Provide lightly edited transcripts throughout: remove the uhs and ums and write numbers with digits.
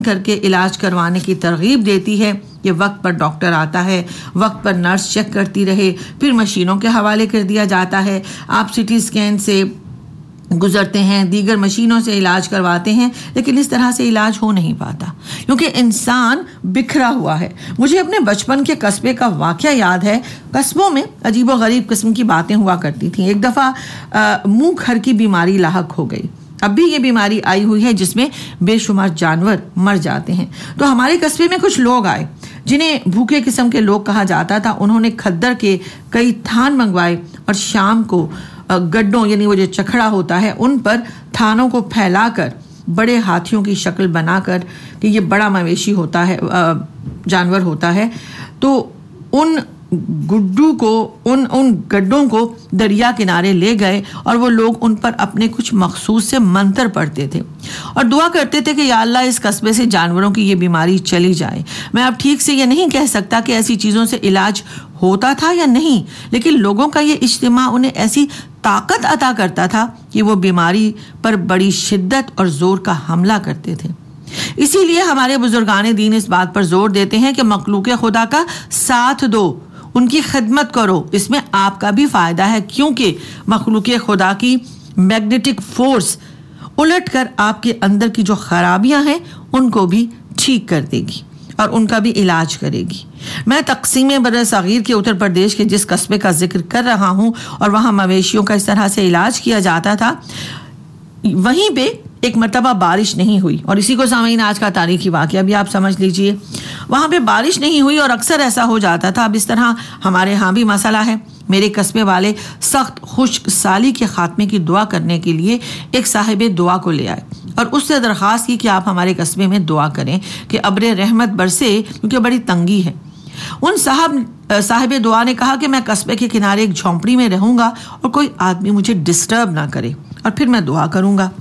کر کے علاج کروانے کی ترغیب دیتی ہے کہ وقت پر ڈاکٹر آتا ہے، وقت پر نرس چیک کرتی رہے، پھر مشینوں کے حوالے کر دیا جاتا ہے، آپ سی ٹی اسکین سے گزرتے ہیں، دیگر مشینوں سے علاج کرواتے ہیں، لیکن اس طرح سے علاج ہو نہیں پاتا کیونکہ انسان بکھرا ہوا ہے۔ مجھے اپنے بچپن کے قصبے کا واقعہ یاد ہے۔ قصبوں میں عجیب و غریب قسم کی باتیں ہوا کرتی تھیں۔ ایک دفعہ منہ کھر کی بیماری لاحق ہو گئی۔ اب بھی یہ بیماری آئی ہوئی ہے جس میں بے شمار جانور مر جاتے ہیں۔ تو ہمارے قصبے میں کچھ لوگ آئے جنہیں بھوکے قسم کے لوگ کہا جاتا تھا۔ انہوں نے کھدر کے کئی تھان منگوائے اور شام کو گڈوں یعنی وہ جو چکھڑا ہوتا ہے ان پر تھانوں کو پھیلا کر بڑے ہاتھیوں کی شکل بنا کر کہ یہ بڑا مویشی ہوتا ہے، جانور ہوتا ہے، تو ان گڈوں کو دریا کنارے لے گئے اور وہ لوگ ان پر اپنے کچھ مخصوص سے منتر پڑھتے تھے اور دعا کرتے تھے کہ یا اللہ اس قصبے سے جانوروں کی یہ بیماری چلی جائے۔ میں اب ٹھیک سے یہ نہیں کہہ سکتا کہ ایسی چیزوں سے علاج ہوتا تھا یا نہیں، لیکن لوگوں کا یہ اجتماع انہیں ایسی طاقت عطا کرتا تھا کہ وہ بیماری پر بڑی شدت اور زور کا حملہ کرتے تھے۔ اسی لیے ہمارے بزرگان دین اس بات پر زور دیتے ہیں کہ مخلوق خدا کا ساتھ دو، ان کی خدمت کرو، اس میں آپ کا بھی فائدہ ہے، کیونکہ مخلوق خدا کی میگنیٹک فورس الٹ کر آپ کے اندر کی جو خرابیاں ہیں ان کو بھی ٹھیک کر دے گی اور ان کا بھی علاج کرے گی۔ میں تقسیم بر صغیر کے اتر پردیش کے جس قصبے کا ذکر کر رہا ہوں اور وہاں مویشیوں کا اس طرح سے علاج کیا جاتا تھا، وہیں پہ ایک مرتبہ بارش نہیں ہوئی، اور اسی کو سامعین آج کا تاریخی واقعہ بھی آپ سمجھ لیجئے۔ وہاں پہ بارش نہیں ہوئی اور اکثر ایسا ہو جاتا تھا۔ اب اس طرح ہمارے ہاں بھی مسئلہ ہے۔ میرے قصبے والے سخت خشک سالی کے خاتمے کی دعا کرنے کے لیے ایک صاحب دعا کو لے آئے اور اس سے درخواست کی کہ آپ ہمارے قصبے میں دعا کریں کہ ابر رحمت برسے، کیونکہ بڑی تنگی ہے۔ ان صاحب دعا نے کہا کہ میں قصبے کے کنارے ایک جھونپڑی میں رہوں گا اور کوئی آدمی مجھے ڈسٹرب نہ کرے، اور پھر میں دعا کروں گا۔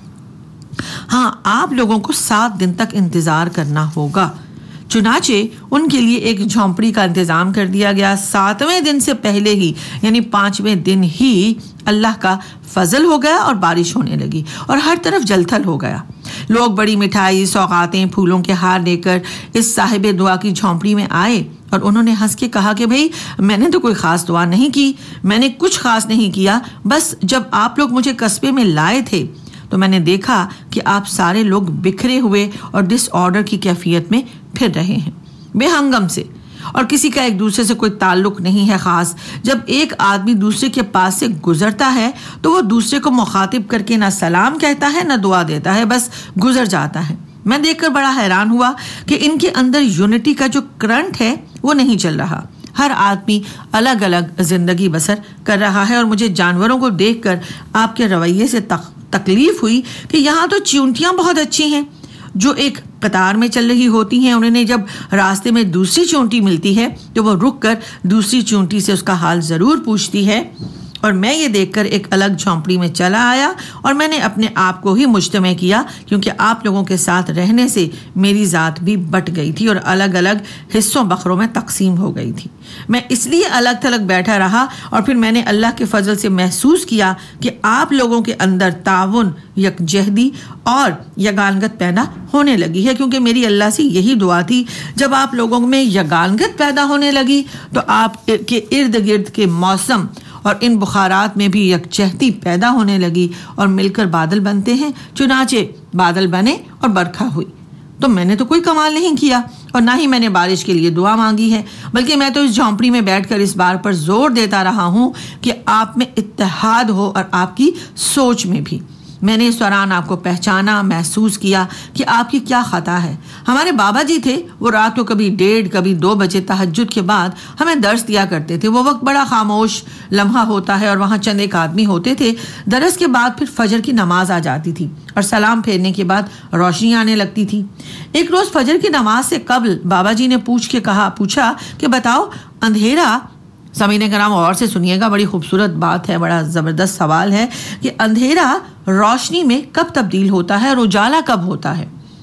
ہاں، آپ لوگوں کو 7 دن تک انتظار کرنا ہوگا۔ چنانچہ ان کے لیے ایک جھونپڑی کا انتظام کر دیا گیا۔ 7ویں دن سے پہلے ہی یعنی 5ویں دن ہی اللہ کا فضل ہو گیا اور بارش ہونے لگی اور ہر طرف جل تھل ہو گیا۔ لوگ بڑی مٹھائی، سوغاتیں، پھولوں کے ہار لے کر اس صاحب دعا کی جھونپڑی میں آئے اور انہوں نے ہنس کے کہا کہ بھئی میں نے تو کوئی خاص دعا نہیں کی، میں نے کچھ خاص نہیں کیا، بس جب آپ لوگ مجھے قصبے میں لائے تھے تو میں نے دیکھا کہ آپ سارے لوگ بکھرے ہوئے اور ڈس آرڈر کی کیفیت میں پھر رہے ہیں، بے ہنگم سے، اور کسی کا ایک دوسرے سے کوئی تعلق نہیں ہے خاص۔ جب ایک آدمی دوسرے کے پاس سے گزرتا ہے تو وہ دوسرے کو مخاطب کر کے نہ سلام کہتا ہے نہ دعا دیتا ہے، بس گزر جاتا ہے۔ میں دیکھ کر بڑا حیران ہوا کہ ان کے اندر یونٹی کا جو کرنٹ ہے وہ نہیں چل رہا۔ ہر آدمی الگ الگ زندگی بسر کر رہا ہے، اور مجھے جانوروں کو دیکھ کر آپ کے رویے سے تکلیف ہوئی کہ یہاں تو چیونٹیاں بہت اچھی ہیں جو ایک قطار میں چل رہی ہوتی ہیں۔ انہوں نے جب راستے میں دوسری چونٹی ملتی ہے تو وہ رک کر دوسری چونٹی سے اس کا حال ضرور پوچھتی ہے، اور میں یہ دیکھ کر ایک الگ جھونپڑی میں چلا آیا اور میں نے اپنے آپ کو ہی مجتمع کیا، کیونکہ آپ لوگوں کے ساتھ رہنے سے میری ذات بھی بٹ گئی تھی اور الگ الگ حصوں بخروں میں تقسیم ہو گئی تھی۔ میں اس لیے الگ تھلگ بیٹھا رہا، اور پھر میں نے اللہ کے فضل سے محسوس کیا کہ آپ لوگوں کے اندر تعاون، یکجہتی اور یگانگت پیدا ہونے لگی ہے، کیونکہ میری اللہ سے یہی دعا تھی۔ جب آپ لوگوں میں یگانگت پیدا ہونے لگی تو آپ کے ارد گرد کے موسم اور ان بخارات میں بھی یکجہتی پیدا ہونے لگی اور مل کر بادل بنتے ہیں۔ چنانچہ بادل بنے اور برکھا ہوئی۔ تو میں نے تو کوئی کمال نہیں کیا اور نہ ہی میں نے بارش کے لیے دعا مانگی ہے، بلکہ میں تو اس جھونپڑی میں بیٹھ کر اس بار پر زور دیتا رہا ہوں کہ آپ میں اتحاد ہو اور آپ کی سوچ میں بھی۔ میں نے اس دوران آپ کو پہچانا، محسوس کیا کہ آپ کی کیا خطا ہے۔ ہمارے بابا جی تھے، وہ رات کو کبھی 1:30 کبھی 2 بجے تہجد کے بعد ہمیں درس دیا کرتے تھے۔ وہ وقت بڑا خاموش لمحہ ہوتا ہے اور وہاں چند ایک آدمی ہوتے تھے۔ درس کے بعد پھر فجر کی نماز آ جاتی تھی اور سلام پھیرنے کے بعد روشنی آنے لگتی تھی۔ ایک روز فجر کی نماز سے قبل بابا جی نے پوچھا کہ بتاؤ اندھیرا، سامعین کرام غور سے سنیے گا، بڑی خوبصورت بات ہے، بڑا زبردست سوال ہے کہ اندھیرا روشنی میں کب تبدیل ہوتا ہے اور اجالا کب ہوتا ہے؟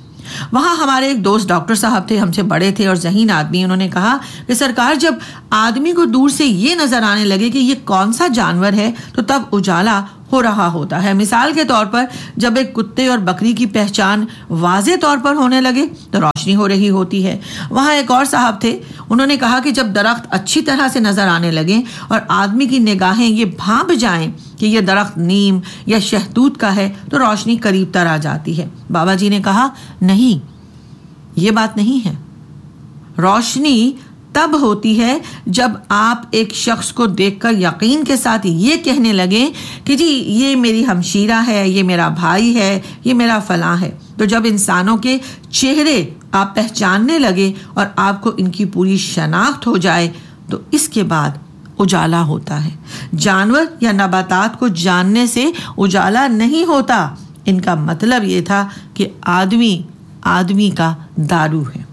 وہاں ہمارے ایک دوست ڈاکٹر صاحب تھے، ہم سے بڑے تھے اور ذہین آدمی۔ انہوں نے کہا کہ سرکار، جب آدمی کو دور سے یہ نظر آنے لگے کہ یہ کون سا جانور ہے تو تب اجالا ہو رہا ہوتا ہے۔ مثال کے طور پر جب ایک کتے اور بکری کی پہچان واضح طور پر ہونے لگے تو روشنی ہو رہی ہوتی ہے۔ وہاں ایک اور صاحب تھے، انہوں نے کہا کہ جب درخت اچھی طرح سے نظر آنے لگیں اور آدمی کی نگاہیں یہ بھانپ جائیں کہ یہ درخت نیم یا شہتوت کا ہے تو روشنی قریب تر آ جاتی ہے۔ بابا جی نے کہا نہیں، یہ بات نہیں ہے۔ روشنی تب ہوتی ہے جب آپ ایک شخص کو دیکھ کر یقین کے ساتھ یہ کہنے لگیں کہ جی یہ میری ہمشیرہ ہے، یہ میرا بھائی ہے، یہ میرا فلاں ہے۔ تو جب انسانوں کے چہرے آپ پہچاننے لگے اور آپ کو ان کی پوری شناخت ہو جائے تو اس کے بعد اجالا ہوتا ہے۔ جانور یا نباتات کو جاننے سے اجالا نہیں ہوتا۔ ان کا مطلب یہ تھا کہ آدمی کا دارو ہے۔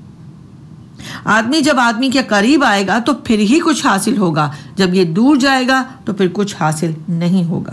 آدمی جب آدمی کے قریب آئے گا تو پھر ہی کچھ حاصل ہوگا، جب یہ دور جائے گا تو پھر کچھ حاصل نہیں ہوگا۔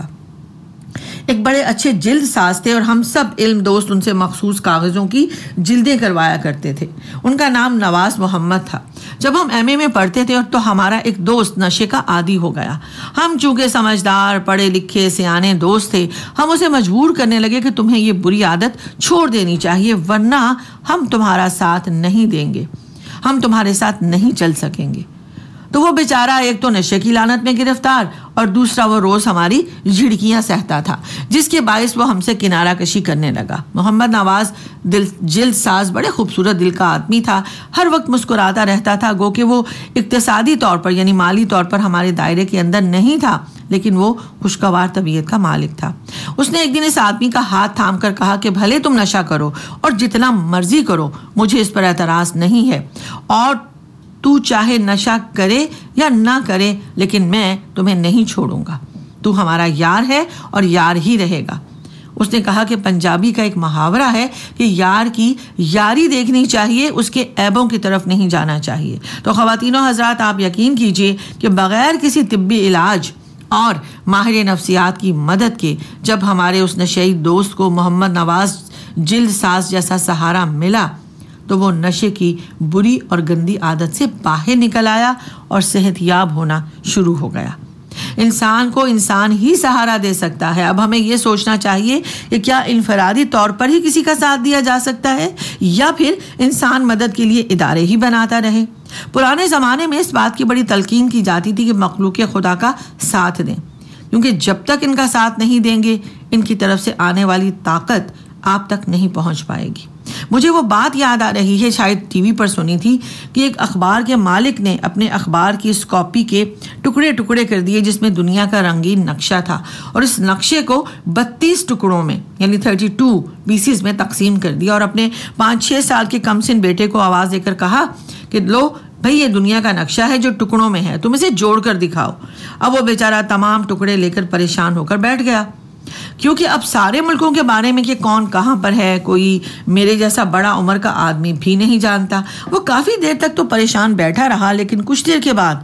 ایک بڑے اچھے جلد ساز تھے اور ہم سب علم دوست ان سے مخصوص کاغذوں کی جلدیں کروایا کرتے تھے۔ ان کا نام نواز محمد تھا۔ جب ہم ایم اے میں پڑھتے تھے تو ہمارا ایک دوست نشے کا عادی ہو گیا۔ ہم چونکہ سمجھدار، پڑھے لکھے، سیانے دوست تھے، ہم اسے مجبور کرنے لگے کہ تمہیں یہ بری عادت چھوڑ دینی چاہیے ورنہ ہم تمہارا ساتھ نہیں دیں گے، ہم تمہارے ساتھ نہیں چل سکیں گے۔ تو وہ بیچارہ ایک تو نشے کی لعنت میں گرفتار اور دوسرا وہ روز ہماری جھڑکیاں سہتا تھا، جس کے باعث وہ ہم سے کنارہ کشی کرنے لگا۔ محمد نواز جلد ساز بڑے خوبصورت دل کا آدمی تھا، ہر وقت مسکراتا رہتا تھا، گو کہ وہ اقتصادی طور پر یعنی مالی طور پر ہمارے دائرے کے اندر نہیں تھا، لیکن وہ خوشگوار طبیعت کا مالک تھا۔ اس نے ایک دن اس آدمی کا ہاتھ تھام کر کہا کہ بھلے تم نشہ کرو اور جتنا مرضی کرو، مجھے اس پر اعتراض نہیں ہے، اور تو چاہے نشہ کرے یا نہ کرے لیکن میں تمہیں نہیں چھوڑوں گا، تو ہمارا یار ہے اور یار ہی رہے گا۔ اس نے کہا کہ پنجابی کا ایک محاورہ ہے کہ یار کی یاری دیکھنی چاہیے، اس کے عیبوں کی طرف نہیں جانا چاہیے۔ تو خواتین و حضرات، آپ یقین کیجئے کہ بغیر کسی طبی علاج اور ماہر نفسیات کی مدد کے جب ہمارے اس نشئی دوست کو محمد نواز جلد ساز جیسا سہارا ملا تو وہ نشے کی بری اور گندی عادت سے باہر نکل آیا اور صحت یاب ہونا شروع ہو گیا۔ انسان کو انسان ہی سہارا دے سکتا ہے۔ اب ہمیں یہ سوچنا چاہیے کہ کیا انفرادی طور پر ہی کسی کا ساتھ دیا جا سکتا ہے یا پھر انسان مدد کے لیے ادارے ہی بناتا رہے۔ پرانے زمانے میں اس بات کی بڑی تلقین کی جاتی تھی کہ مخلوق خدا کا ساتھ دیں، کیونکہ جب تک ان کا ساتھ نہیں دیں گے ان کی طرف سے آنے والی طاقت آپ تک نہیں پہنچ پائے گی۔ مجھے وہ بات یاد آ رہی ہے، شاید ٹی وی پر سنی تھی، کہ ایک اخبار کے مالک نے اپنے اخبار کی اس کاپی کے ٹکڑے ٹکڑے کر دیے جس میں دنیا کا رنگین نقشہ تھا، اور اس نقشے کو 32 ٹکڑوں میں یعنی 32 پیسز میں تقسیم کر دیا اور اپنے 5-6 سال کے کم سن بیٹے کو آواز دے کر کہا کہ لو بھئی، یہ دنیا کا نقشہ ہے جو ٹکڑوں میں ہے، تم اسے جوڑ کر دکھاؤ۔ اب وہ بیچارہ تمام ٹکڑے لے کر پریشان ہو کر بیٹھ گیا، کیونکہ اب سارے ملکوں کے بارے میں کہ کون کہاں پر ہے کوئی میرے جیسا بڑا عمر کا آدمی بھی نہیں جانتا۔ وہ کافی دیر تک تو پریشان بیٹھا رہا، لیکن کچھ دیر کے بعد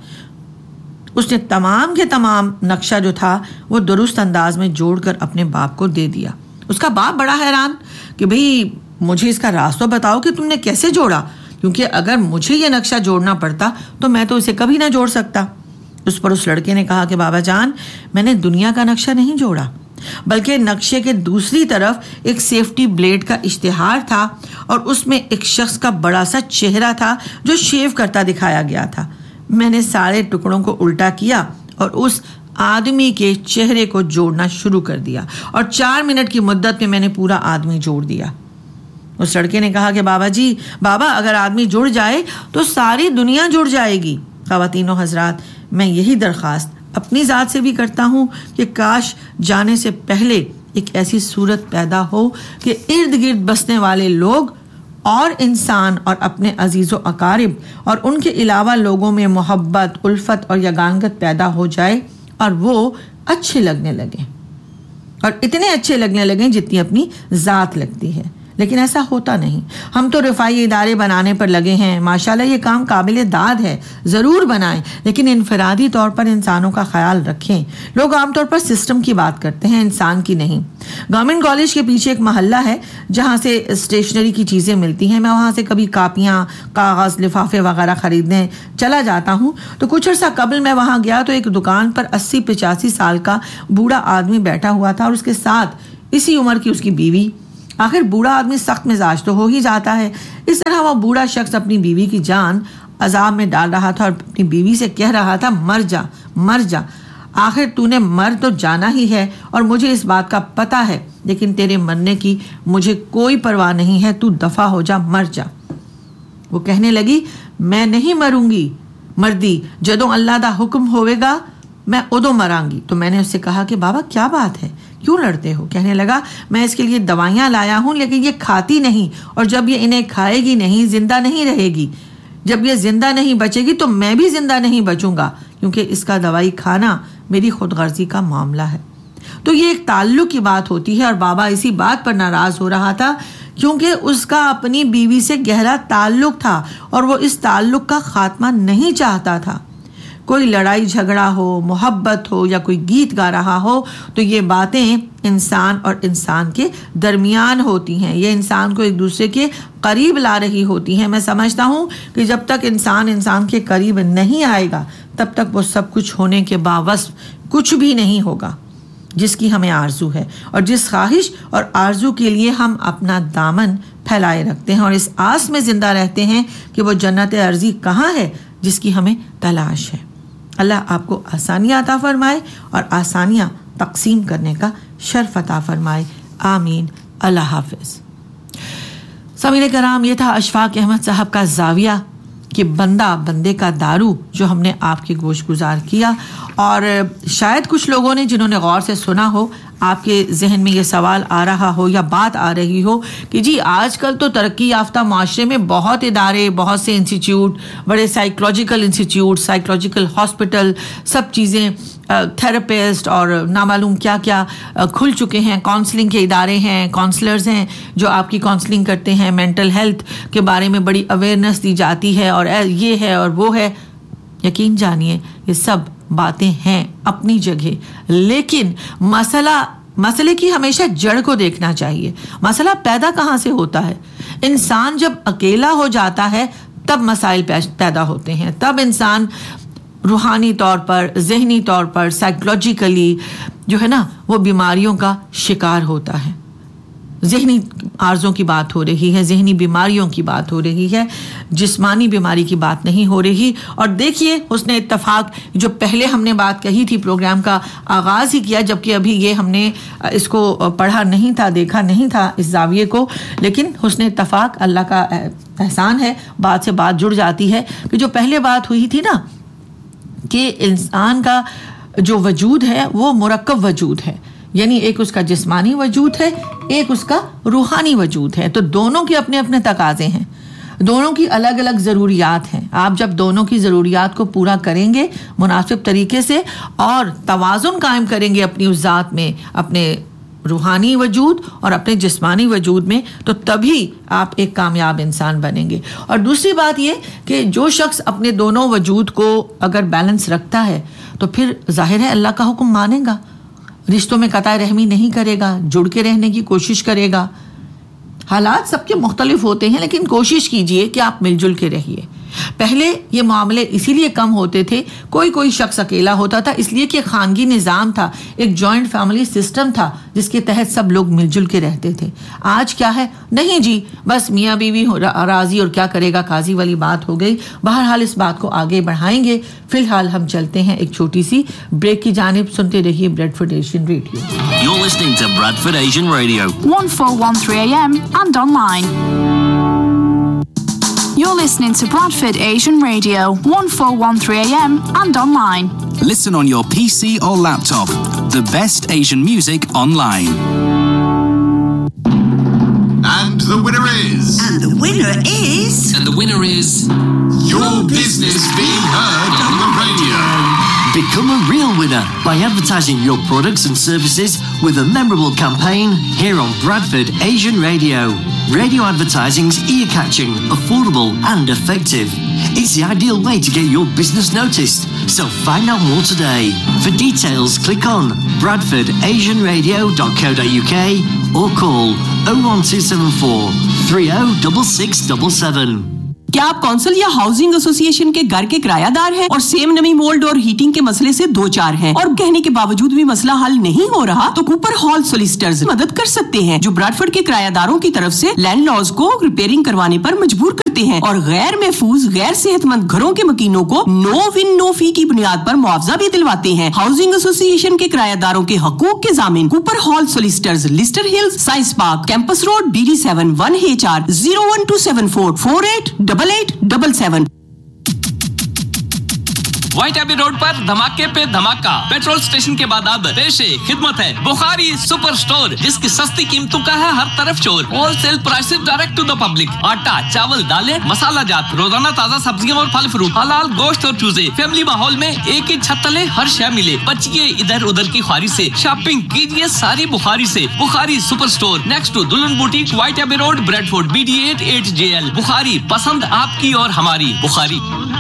اس نے تمام کے تمام نقشہ جو تھا وہ درست انداز میں جوڑ کر اپنے باپ کو دے دیا۔ اس کا باپ بڑا حیران کہ بھئی مجھے اس کا راز تو بتاؤ کہ تم نے کیسے جوڑا، کیونکہ اگر مجھے یہ نقشہ جوڑنا پڑتا تو میں تو اسے کبھی نہ جوڑ سکتا۔ اس پر اس لڑکے نے کہا کہ بابا جان، میں نے دنیا کا نقشہ نہیں جوڑا، بلکہ نقشے کے دوسری طرف ایک سیفٹی بلیڈ کا اشتہار تھا اور اس میں ایک شخص کا بڑا سا چہرہ تھا جو شیو کرتا دکھایا گیا تھا۔ میں نے سارے ٹکڑوں کو الٹا کیا اور اس آدمی کے چہرے کو جوڑنا شروع کر دیا اور 4 منٹ کی مدت میں نے پورا آدمی جوڑ دیا۔ اس لڑکے نے کہا کہ بابا اگر آدمی جڑ جائے تو ساری دنیا جڑ جائے گی۔ خواتین و حضرات، میں یہی درخواست اپنی ذات سے بھی کرتا ہوں کہ کاش جانے سے پہلے ایک ایسی صورت پیدا ہو کہ ارد گرد بسنے والے لوگ اور انسان اور اپنے عزیز و اقارب اور ان کے علاوہ لوگوں میں محبت، الفت اور یگانگت پیدا ہو جائے اور وہ اچھے لگنے لگیں، اور اتنے اچھے لگنے لگیں جتنی اپنی ذات لگتی ہے۔ لیکن ایسا ہوتا نہیں. ہم تو رفاہی ادارے بنانے پر لگے ہیں. ماشاءاللہ یہ کام قابل داد ہے, ضرور بنائیں, لیکن انفرادی طور پر انسانوں کا خیال رکھیں. لوگ عام طور پر سسٹم کی بات کرتے ہیں, انسان کی نہیں. گورنمنٹ کالج کے پیچھے ایک محلہ ہے جہاں سے اسٹیشنری کی چیزیں ملتی ہیں. میں وہاں سے کبھی کاپیاں, کاغذ, لفافے وغیرہ خریدنے چلا جاتا ہوں. تو کچھ عرصہ قبل میں وہاں گیا تو ایک دکان پر 80-85 سال کا بوڑھا آدمی بیٹھا ہوا تھا اور اس کے ساتھ اسی عمر کی اس کی بیوی. آخر بوڑھا آدمی سخت مزاج تو ہو ہی جاتا ہے. اس طرح وہ بوڑھا شخص اپنی بیوی کی جان عذاب میں ڈال رہا تھا اور اپنی بیوی سے کہہ رہا تھا, مر جا مر جا, آخر تو نے مر تو جانا ہی ہے اور مجھے اس بات کا پتہ ہے, لیکن تیرے مرنے کی مجھے کوئی پرواہ نہیں ہے, تو دفع ہو جا, مر جا. وہ کہنے لگی, میں نہیں مروں گی مردی, جدوں اللہ دا حکم ہوئے گا میں ادو مران گی. تو میں نے اس سے کہا کہ بابا کیا بات ہے, کیوں لڑتے ہو؟ کہنے لگا, میں اس کے لیے دوائیاں لایا ہوں لیکن یہ کھاتی نہیں, اور جب یہ انہیں کھائے گی نہیں زندہ نہیں رہے گی. جب یہ زندہ نہیں بچے گی تو میں بھی زندہ نہیں بچوں گا, کیونکہ اس کا دوائی کھانا میری خود غرضی کا معاملہ ہے. تو یہ ایک تعلق کی بات ہوتی ہے, اور بابا اسی بات پر ناراض ہو رہا تھا کیونکہ اس کا اپنی بیوی سے گہرا تعلق تھا اور وہ اس تعلق کا خاتمہ نہیں چاہتا تھا. کوئی لڑائی جھگڑا ہو, محبت ہو یا کوئی گیت گا رہا ہو تو یہ باتیں انسان اور انسان کے درمیان ہوتی ہیں, یہ انسان کو ایک دوسرے کے قریب لا رہی ہوتی ہیں. میں سمجھتا ہوں کہ جب تک انسان کے قریب نہیں آئے گا تب تک وہ سب کچھ ہونے کے باوجود کچھ بھی نہیں ہوگا جس کی ہمیں آرزو ہے, اور جس خواہش اور آرزو کے لیے ہم اپنا دامن پھیلائے رکھتے ہیں اور اس آس میں زندہ رہتے ہیں کہ وہ جنت ارضی کہاں ہے جس کی ہمیں تلاش ہے. اللہ آپ کو آسانیاں عطا فرمائے اور آسانیاں تقسیم کرنے کا شرف عطا فرمائے, آمین. اللہ حافظ. سامعین کرام, یہ تھا اشفاق احمد صاحب کا زاویہ کہ بندہ بندے کا دارو, جو ہم نے آپ کے گوش گزار کیا. اور شاید کچھ لوگوں نے جنہوں نے غور سے سنا ہو, آپ کے ذہن میں یہ سوال آ رہا ہو یا بات آ رہی ہو کہ جی آج کل تو ترقی یافتہ معاشرے میں بہت ادارے, بہت سے انسٹیٹیوٹ, بڑے سائیکولوجیکل انسٹیٹیوٹ, سائیکولوجیکل ہاسپٹل, سب چیزیں, تھراپسٹ اور نامعلوم کیا کیا کھل چکے ہیں. کاؤنسلنگ کے ادارے ہیں, کاؤنسلرز ہیں جو آپ کی کاؤنسلنگ کرتے ہیں, مینٹل ہیلتھ کے بارے میں بڑی اویئرنیس دی جاتی ہے, اور یہ ہے اور وہ ہے. یقین جانیے یہ سب باتیں ہیں اپنی جگہ, لیکن مسئلے کی ہمیشہ جڑ کو دیکھنا چاہیے. مسئلہ پیدا کہاں سے ہوتا ہے؟ انسان جب اکیلا ہو جاتا ہے تب مسائل پیدا ہوتے ہیں, تب انسان روحانی طور پر, ذہنی طور پر, سائیکولوجیکلی جو ہے نا وہ بیماریوں کا شکار ہوتا ہے. ذہنی عارضوں کی بات ہو رہی ہے, ذہنی بیماریوں کی بات ہو رہی ہے, جسمانی بیماری کی بات نہیں ہو رہی. اور دیکھیے حسن اتفاق, جو پہلے ہم نے بات کہی تھی, پروگرام کا آغاز ہی کیا جبکہ ابھی یہ ہم نے اس کو پڑھا نہیں تھا, دیکھا نہیں تھا اس زاویے کو, لیکن حسن اتفاق اللہ کا احسان ہے, بات سے بات جڑ جاتی ہے. کہ جو پہلے بات ہوئی تھی نا کہ انسان کا جو وجود ہے وہ مرکب وجود ہے, یعنی ایک اس کا جسمانی وجود ہے, ایک اس کا روحانی وجود ہے. تو دونوں کے اپنے اپنے تقاضے ہیں, دونوں کی الگ الگ ضروریات ہیں. آپ جب دونوں کی ضروریات کو پورا کریں گے مناسب طریقے سے اور توازن قائم کریں گے اپنی اس ذات میں, اپنے روحانی وجود اور اپنے جسمانی وجود میں, تو تبھی آپ ایک کامیاب انسان بنیں گے. اور دوسری بات یہ کہ جو شخص اپنے دونوں وجود کو اگر بیلنس رکھتا ہے تو پھر ظاہر ہے اللہ کا حکم مانے گا, رشتوں میں قطع رحمی نہیں کرے گا, جڑ کے رہنے کی کوشش کرے گا. حالات سب کے مختلف ہوتے ہیں لیکن کوشش کیجئے کہ آپ مل جل کے رہیے. پہلے یہ معاملے اسی لیے کم ہوتے تھے, کوئی شخص اکیلا ہوتا تھا اس لیے کہ خاندگی نظام تھا, ایک جوائنٹ فیملی سسٹم تھا جس کے تحت سب لوگ مل جل کے رہتے تھے. آج کیا ہے, نہیں جی بس میاں بیوی راضی اور کیا کرے گا قاضی والی بات ہو گئی. بہرحال اس بات کو آگے بڑھائیں گے. فی الحال ہم چلتے ہیں ایک چھوٹی سی بریک کی جانب. سنتے رہیے Bradford Asian radio. You're listening to Bradford Asian Radio, 1413 AM and online. You're listening to Bradford Asian Radio, 1413 AM and online. Listen on your PC or laptop. The best Asian music online. And the winner is... And the winner is... And the winner is... Your business being heard on the radio. Become a real winner by advertising your products and services with a memorable campaign here on Bradford Asian Radio. Radio advertising's ear-catching, affordable and effective. It's the ideal way to get your business noticed. So find out more today. For details, click on bradfordasianradio.co.uk or call 01274 306677. क्या आप council या housing association के घर के किरायादार हैं और same नमी mould और हीटिंग के मसले से दो चार हैं और कहने के बावजूद भी मसला हल नहीं हो रहा तो कूपर हॉल सॉलिसिटर्स मदद कर सकते हैं जो ब्रैडफोर्ड के किरायादारों की तरफ से लैंडलॉर्ड्स को रिपेयरिंग करवाने पर मजबूर करते हैं और गैर महफूज गैर सेहतमंद घरों के मकीनों को नो विन नो फी की बुनियाद पर मुआवजा भी दिलवाते हैं। हाउसिंग एसोसिएशन के किरायादारों के हकूक के जामिन Cooper hall solicitors, Leicester hills, science park, campus road, BD7 1HR 01274 488877। White AB road पर धमाके पे धमाका। पेट्रोल स्टेशन के बाद अब पेशे खिदमत है बुखारी सुपर स्टोर, जिसकी सस्ती कीमतों का है हर तरफ शोर। Wholesale prices direct to the public. आटा, चावल, दालें, मसाला जात, रोजाना ताजा सब्जियां और फल फ्रूट, हलाल गोश्त और चूजे। फैमिली माहौल में एक ही छत तले हर शय मिले। बचिए इधर उधर की ख्वारी से, शॉपिंग कीजिए सारी बुखारी से। Bukhari super store next to दुल्हन boutique, white AB road, Bradford, BD8 8JL। Bukhari, पसंद आपकी और हमारी बुखारी।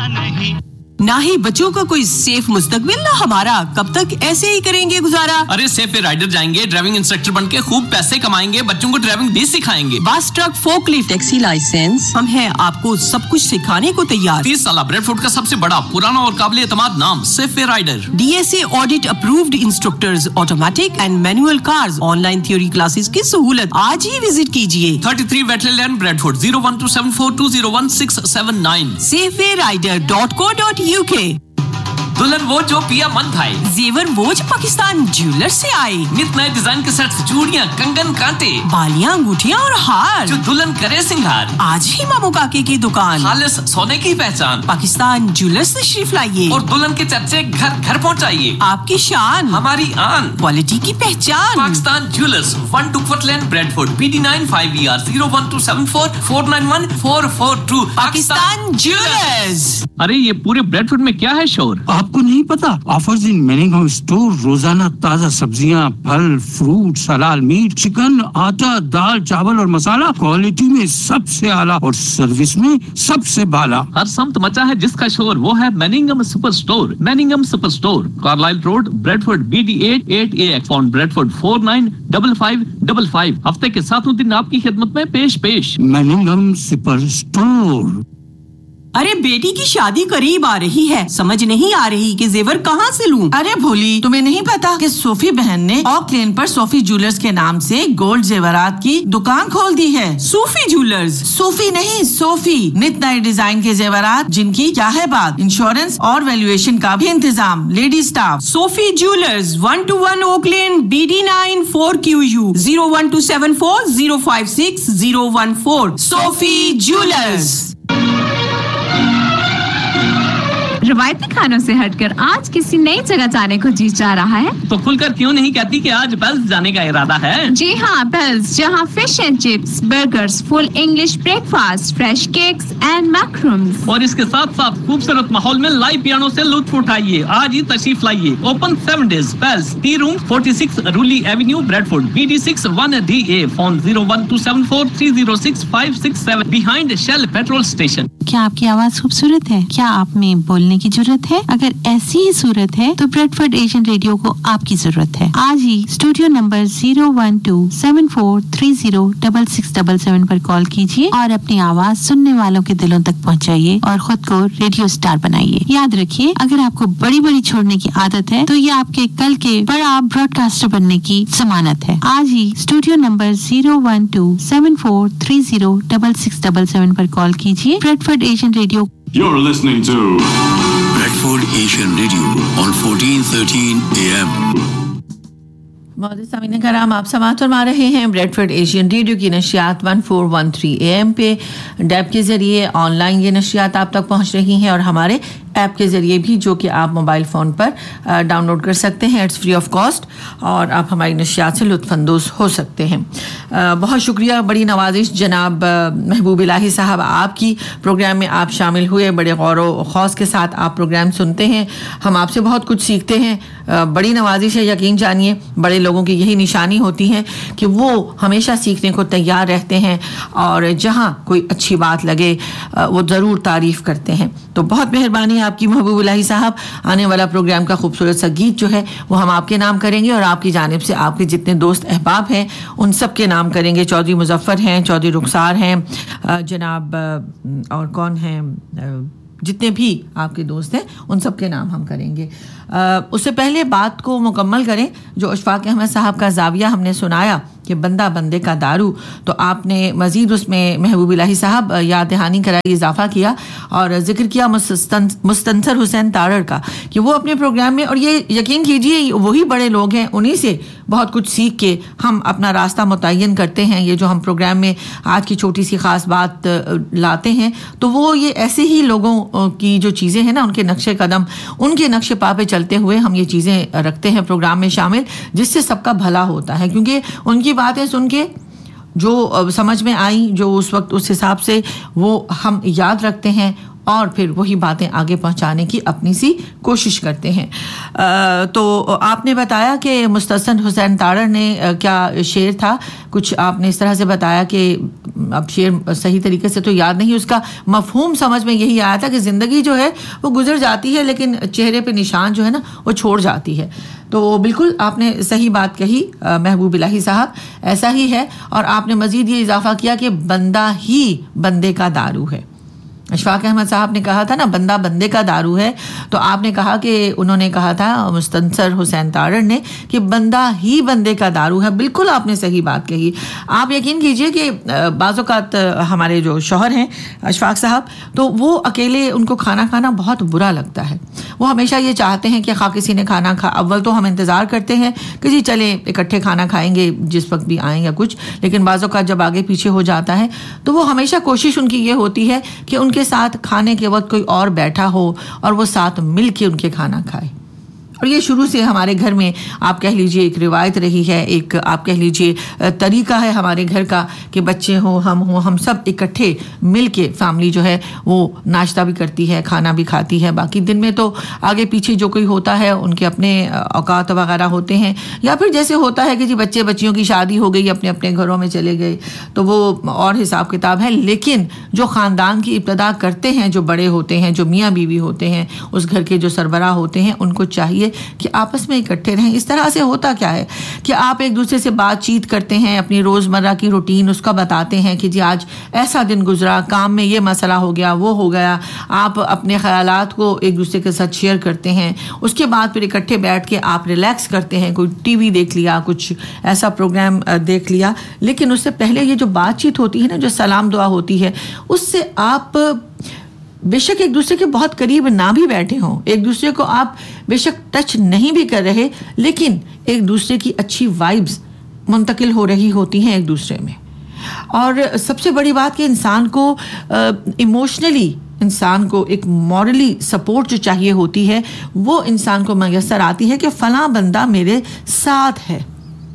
ना ही बच्चों का कोई सेफ मुस्तकबिल ना हमारा, कब तक ऐसे ही करेंगे गुजारा। अरे सेफ राइडर जाएंगे, ड्राइविंग इंस्ट्रक्टर बनके खूब पैसे कमाएंगे, बच्चों को ड्राइविंग भी सिखाएंगे। बस, ट्रक, फोकलिफ्ट, टैक्सी लाइसेंस, हम हैं आपको सब कुछ सिखाने को तैयार। 30 साल ब्रैडफोर्ड का सबसे बड़ा, पुराना और काबिल एतमाद नाम safe rider. DSA audit approved instructors, automatic and manual cars, online theory classes की सहूलत। आज ही विजिट कीजिए 33 वेटलैंड लैंड, ब्रैडफोर्ड 01274201679। saferider.co.uk। दुल्हन वो जो पिया मन भाई, जेवर वो जो पाकिस्तान ज्वेलर से आए। नित नए डिजाइन के सेट्स, चूड़ियां, कंगन, कांटे, बालियां, अंगूठियां और हार, जो दुल्हन करे सिंगार। आज ही मामू काके की दुकान, खालिस सोने की पहचान, पाकिस्तान ज्वेलर्स तशरीफ लाइए और दुल्हन के चर्चे घर घर पहुंचाइए। आपकी शान, हमारी आन, क्वालिटी की पहचान। Pakistan jewellers, 1 Duckworth Lane, Bradford, BD9 5ER 01274 491 442। Pakistan jewellers. अरे ये पूरे ब्रैडफोर्ड में क्या है शोर? आपको नहीं पता? ऑफर्स इन मैनिंगम स्टोर, रोजाना ताजा सब्जियां, फल, फ्रूट, हलाल मीट, चिकन, आटा, दाल, चावल और मसाला, क्वालिटी में सबसे आला और सर्विस में सबसे बाला। हर समत मचा है जिसका शोर, वो है मैनिंगम super store. मैनिंगम super store, Carlisle road, Bradford, BD8 8AX, phone Bradford 495555। हफ्ते के 7 दिन आपकी खिदमत में पेश। मैनिंगम सुपर स्टोर। अरे बेटी की शादी करीब आ रही है, समझ नहीं आ रही कि जेवर कहाँ से लूं। अरे भोली, तुम्हें नहीं पता कि सोफी बहन ने ऑक लेन पर सोफी ज्वेलर्स के नाम से गोल्ड जेवरात की दुकान खोल दी है। सूफी ज्वेलर्स? सूफी नहीं, सोफी। नित नए डिजाइन के जेवरात, जिनकी क्या है बात, इंश्योरेंस और वैल्यूएशन का भी इंतजाम, lady staff. Sophie jewellers, 121 okay लेन, BD9 4QU 01274 056 014। Sophie jewellers. रवायती खानों से हटकर आज किसी नई जगह जाने को जी चाह रहा है तो खुलकर क्यों नहीं कहती कि आज पेल्स जाने का इरादा है? जी हाँ, पेल्स, जहाँ fish and chips, burgers, full English breakfast, fresh cakes and मैक्रूम्स और इसके साथ साथ खूबसूरत माहौल में लाइव पियानो से लुत्फ उठाइए। आज ही तशरीफ लाइए। Open 7 days। Pails, T room 46 रूली Avenue, Bradford, BD6 1DA, phone 01274 306 567, behind shell petrol station. क्या आपकी आवाज खूबसूरत है? क्या आप में बोलने की जरूरत है? अगर ऐसी ही सूरत है तो ब्रैडफोर्ड एशियन रेडियो को आपकी जरूरत है। आज ही स्टूडियो नंबर 01274306677 पर कॉल कीजिए और अपनी आवाज सुनने वालों के दिलों तक पहुंचाइए और खुद को रेडियो स्टार बनाइए। याद रखिए, अगर आपको बड़ी बड़ी छोड़ने की आदत है तो ये आपके कल के बड़ा ब्रॉडकास्टर बनने की जमानत है। आज ही स्टूडियो नंबर 01274306677 पर कॉल कीजिए। Bradford Asian radio. You're listening to Bradford Asian Radio on 1413 AM. मौजूद सामीन कराम, आप समाअत फरमा रहे हैं ब्रैडफोर्ड एशियन रेडियो की नशियात 1413 AM पे। डैब के जरिए ऑनलाइन ये नशियात आप तक पहुंच रही हैं और हमारे ऐप के ज़रिए भी, जो कि आप मोबाइल फ़ोन पर डाउनलोड कर सकते हैं. इट्स फ्री ऑफ कॉस्ट और आप हमारी नशियात से लुत्फ़अंदोज़ हो सकते हैं. बहुत शुक्रिया, बड़ी नवाजिश जनाब महबूब इलाही साहब आपकी. प्रोग्राम में आप शामिल हुए, बड़े गौर व खौस के साथ आप प्रोग्राम सुनते हैं, हम आपसे बहुत कुछ सीखते हैं. बड़ी नवाजिश है, यकीन जानिए बड़े लोगों की यही निशानी होती है कि वो हमेशा सीखने को तैयार रहते हैं और जहाँ कोई अच्छी बात लगे वो ज़रूर तारीफ़ करते हैं. तो बहुत मेहरबानी आपकी महबूब इलाही साहब. आने वाला प्रोग्राम का खूबसूरत सा गीत जो है वो हम आपके नाम करेंगे और आपकी जानिब से आपके जितने दोस्त अहबाब हैं उन सब के नाम करेंगे. चौधरी मुजफ्फर हैं, चौधरी रुखसार हैं, जनाब और कौन हैं, जितने भी आपके दोस्त हैं उन सब के नाम हम करेंगे. उससे पहले बात को मुकम्मल करें, जो अशफाक अहमद साहब का जाविया हमने सुनाया कि बंदा बंदे का दारू, तो आपने मज़ीद उसमें महबूब इलाही साहब याद दहानी कराई, इजाफा किया और ज़िक्र किया मुस्तंसर हुसैन तारड़ का कि वो अपने प्रोग्राम में, और ये यकीन कीजिए वही बड़े लोग हैं, उन्हीं से बहुत कुछ सीख के हम अपना रास्ता मुतय्यन करते हैं. ये जो हम प्रोग्राम में आज की छोटी सी ख़ास बात लाते हैं तो वो ये ऐसे ही लोगों की जो चीज़ें हैं ना, उनके नक्शे कदम, उनके नक्शे पा पे चलते हुए हम ये चीज़ें रखते हैं प्रोग्राम में शामिल, जिससे सबका भला होता है. क्योंकि उनकी बातें सुन के जो समझ में आई, जो उस वक्त उस हिसाब से वो हम याद रखते हैं और फिर वही बातें आगे पहुंचाने की अपनी सी कोशिश करते हैं. तो आपने बताया कि मुस्तंसर हुसैन तारड़ ने क्या शेर था, कुछ आपने इस तरह से बताया कि अब शेर सही तरीके से तो याद नहीं, उसका मफहूम समझ में यही आया था कि ज़िंदगी जो है वो गुजर जाती है लेकिन चेहरे पे निशान जो है ना वो छोड़ जाती है. तो बिल्कुल आपने सही बात कही महबूब इलाही साहब, ऐसा ही है. और आपने मज़ीद ये इजाफा किया कि बंदा ही बंदे का दारू है. अशफाक अहमद साहब ने कहा था ना बंदा बंदे का दारू है, तो आपने कहा कि उन्होंने कहा था मुस्तंसर हुसैन तारड़ ने कि बंदा ही बंदे का दारू है. बिल्कुल आपने सही बात कही. आप यकीन कीजिए कि बाज़ औक़ात हमारे जो शौहर हैं अशफाक साहब, तो वो अकेले उनको खाना खाना बहुत बुरा लगता है. वो हमेशा ये चाहते हैं कि खा किसी ने खाना खा, अव्वल तो हम इंतज़ार करते हैं कि जी चलें इकट्ठे खाना खाएंगे जिस वक्त भी आएँ या कुछ, लेकिन बाज़ औक़ात जब आगे पीछे हो जाता है तो वो हमेशा कोशिश उनकी ये होती है कि उनके साथ खाने के वक्त कोई और बैठा हो और वो साथ मिल के उनके खाना खाए. और ये शुरू से हमारे घर में आप कह लीजिए एक रिवायत रही है, एक आप कह लीजिए तरीका है हमारे घर का कि बच्चे हों हम सब इकट्ठे मिल के फैमिली जो है वो नाश्ता भी करती है, खाना भी खाती है. बाकी दिन में तो आगे पीछे जो कोई होता है उनके अपने औकात वगैरह होते हैं, या फिर जैसे होता है कि जी बच्चे बच्चियों की शादी हो गई, अपने अपने घरों में चले गए, तो वो और हिसाब किताब है. लेकिन जो ख़ानदान की इब्तिदा करते हैं, जो बड़े होते हैं, जो मियाँ बीवी होते हैं, उस घर के जो सरबराह होते हैं, उनको चाहिए कि आपस में इकट्ठे रहें. इस तरह से होता क्या है कि आप एक दूसरे से बातचीत करते हैं, अपनी रोज़मर्रा की रूटीन उसका बताते हैं कि जी आज ऐसा दिन गुजरा, काम में ये मसला हो गया, वो हो गया. आप अपने ख़यालात को एक दूसरे के साथ शेयर करते हैं. उसके बाद फिर इकट्ठे बैठ के आप रिलैक्स करते हैं, कोई टीवी देख लिया, कुछ ऐसा प्रोग्राम देख लिया. लेकिन उससे पहले ये जो बातचीत होती है ना, जो सलाम दुआ होती है, उससे आप बेशक एक दूसरे के बहुत करीब ना भी बैठे हों, एक दूसरे को आप बेशक टच नहीं भी कर रहे, लेकिन एक दूसरे की अच्छी वाइब्स मुंतकिल हो रही होती हैं एक दूसरे में. और सबसे बड़ी बात कि इंसान को इमोशनली, इंसान को एक मॉरली सपोर्ट जो चाहिए होती है वो इंसान को मैसर आती है कि फ़लाँ बंदा मेरे साथ है.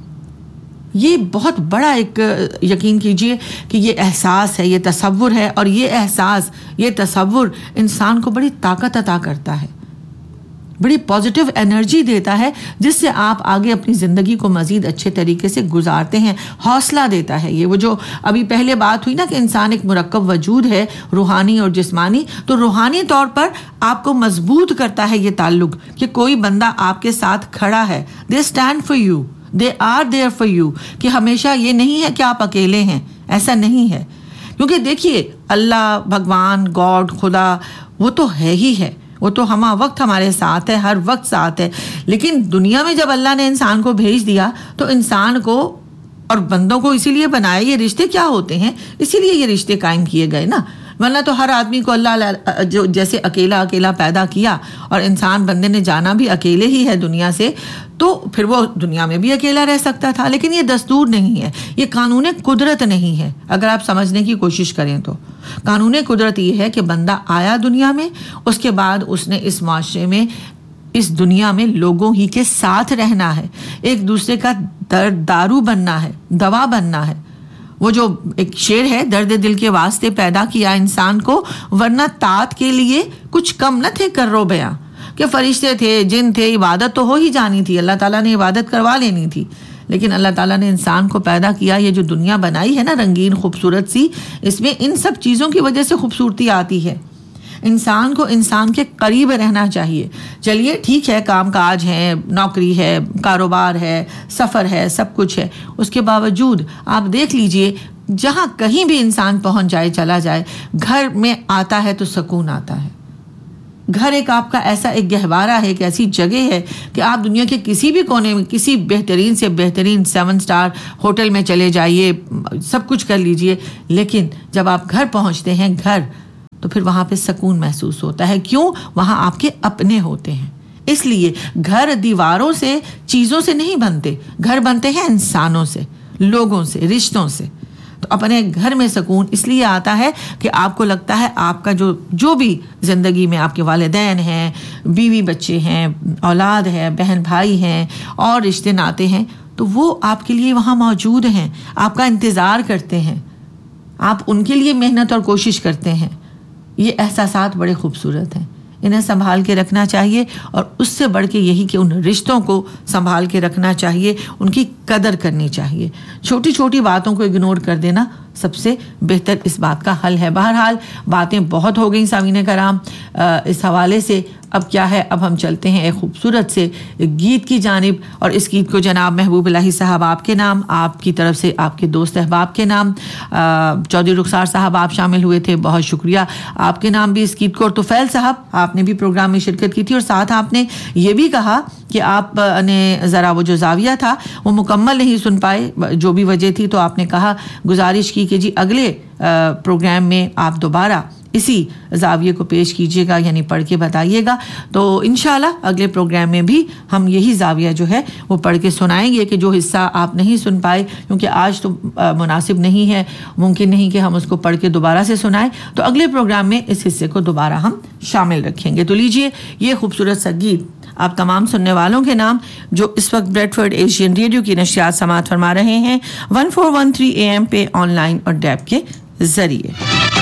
ये बहुत बड़ा एक यकीन कीजिए कि ये एहसास है, ये तसव्वुर है, और ये एहसास, ये तसव्वुर इंसान को बड़ी ताकत अता करता है, बड़ी पॉजिटिव एनर्जी देता है, जिससे आप आगे अपनी ज़िंदगी को मज़ीद अच्छे तरीके से गुजारते हैं. हौसला देता है. ये वो जो अभी पहले बात हुई ना कि इंसान एक मुरक्कब वजूद है, रूहानी और जिस्मानी, तो रूहानी तौर पर आपको मजबूत करता है ये ताल्लुक़ कि कोई बंदा आपके साथ खड़ा है. They stand for you, they are there for you. कि हमेशा ये नहीं है कि आप अकेले हैं, ऐसा नहीं है. क्योंकि देखिए अल्लाह, भगवान, गॉड, खुदा वो तो है ही है, वो तो हम वक्त हमारे साथ है, हर वक्त साथ है. लेकिन दुनिया में जब अल्लाह ने इंसान को भेज दिया तो इंसान को और बंदों को इसीलिए बनाया. ये रिश्ते क्या होते हैं, इसीलिए ये रिश्ते कायम किए गए ना. ورنہ تو ہر آدمی کو اللہ جو جیسے اکیلا اکیلا پیدا کیا اور انسان بندے نے جانا بھی اکیلے ہی ہے دنیا سے, تو پھر وہ دنیا میں بھی اکیلا رہ سکتا تھا. لیکن یہ دستور نہیں ہے, یہ قانون قدرت نہیں ہے. اگر آپ سمجھنے کی کوشش کریں تو قانون قدرت یہ ہے کہ بندہ آیا دنیا میں, اس کے بعد اس نے اس معاشرے میں, اس دنیا میں لوگوں ہی کے ساتھ رہنا ہے, ایک دوسرے کا دارو بننا ہے, دوا بننا ہے. وہ جو ایک شعر ہے, درد دل کے واسطے پیدا کیا انسان کو, ورنہ طاعت کے لیے کچھ کم نہ تھے کرو بیاں. کہ فرشتے تھے, جن تھے, عبادت تو ہو ہی جانی تھی, اللہ تعالیٰ نے عبادت کروا لینی تھی. لیکن اللہ تعالیٰ نے انسان کو پیدا کیا, یہ جو دنیا بنائی ہے نا رنگین خوبصورت سی, اس میں ان سب چیزوں کی وجہ سے خوبصورتی آتی ہے. انسان کو انسان کے قریب رہنا چاہیے. چلیے ٹھیک ہے, کام کاج ہے, نوکری ہے, کاروبار ہے, سفر ہے, سب کچھ ہے, اس کے باوجود آپ دیکھ لیجئے جہاں کہیں بھی انسان پہنچ جائے, چلا جائے, گھر میں آتا ہے تو سکون آتا ہے. گھر ایک آپ کا ایسا ایک گہوارہ ہے, ایک ایسی جگہ ہے کہ آپ دنیا کے کسی بھی کونے میں کسی بہترین سے بہترین 7 اسٹار ہوٹل میں چلے جائیے, سب کچھ کر لیجئے, لیکن جب آپ گھر پہنچتے ہیں, گھر, تو پھر وہاں پہ سکون محسوس ہوتا ہے. کیوں؟ وہاں آپ کے اپنے ہوتے ہیں. اس لیے گھر دیواروں سے, چیزوں سے نہیں بنتے, گھر بنتے ہیں انسانوں سے, لوگوں سے, رشتوں سے. تو اپنے گھر میں سکون اس لیے آتا ہے کہ آپ کو لگتا ہے آپ کا جو بھی زندگی میں آپ کے والدین ہیں, بیوی بچے ہیں, اولاد ہے, بہن بھائی ہیں, اور رشتے ناتے ہیں, تو وہ آپ کے لیے وہاں موجود ہیں, آپ کا انتظار کرتے ہیں, آپ ان کے لیے محنت اور کوشش کرتے ہیں. یہ احساسات بڑے خوبصورت ہیں, انہیں سنبھال کے رکھنا چاہیے. اور اس سے بڑھ کے یہی کہ ان رشتوں کو سنبھال کے رکھنا چاہیے, ان کی قدر کرنی چاہیے. چھوٹی چھوٹی باتوں کو اگنور کر دینا سب سے بہتر اس بات کا حل ہے. بہرحال باتیں بہت ہو گئیں سامعین کرام اس حوالے سے. اب کیا ہے, اب ہم چلتے ہیں ایک خوبصورت سے گیت کی جانب, اور اس گیت کو جناب محبوب الہی صاحب آپ کے نام, آپ کی طرف سے آپ کے دوست احباب کے نام, چودھری رخسار صاحب آپ شامل ہوئے تھے, بہت شکریہ آپ کے نام بھی اس گیت کو. اور طفیل صاحب آپ نے بھی پروگرام میں شرکت کی تھی, اور ساتھ آپ نے یہ بھی کہا کہ آپ نے ذرا وہ جو زاویہ تھا وہ مکمل نہیں سن پائے, جو بھی وجہ تھی, تو آپ نے کہا, گزارش کی کہ جی اگلے پروگرام میں آپ دوبارہ اسی زاویے کو پیش کیجیے گا, یعنی پڑھ کے بتائیے گا. تو انشاءاللہ اگلے پروگرام میں بھی ہم یہی زاویہ جو ہے وہ پڑھ کے سنائیں گے, کہ جو حصہ آپ نہیں سن پائے, کیونکہ آج تو مناسب نہیں ہے, ممکن نہیں کہ ہم اس کو پڑھ کے دوبارہ سے سنائیں, تو اگلے پروگرام میں اس حصے کو دوبارہ ہم شامل رکھیں گے. تو لیجئے یہ خوبصورت سا گیت آپ تمام سننے والوں کے نام جو اس وقت بریڈ فورڈ ایشین ریڈیو کی نشریات سماعت فرما رہے ہیں 1413 AM پہ, آن لائن اور ڈیب کے ذریعے.